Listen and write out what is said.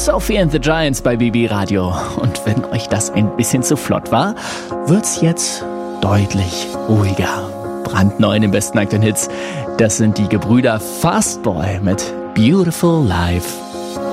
Sophie and the Giants bei BB Radio. Und wenn euch das ein bisschen zu flott war, wird's jetzt deutlich ruhiger. Brandneu in den besten aktuellen Hits. Das sind die Gebrüder Fastboy mit Beautiful Life.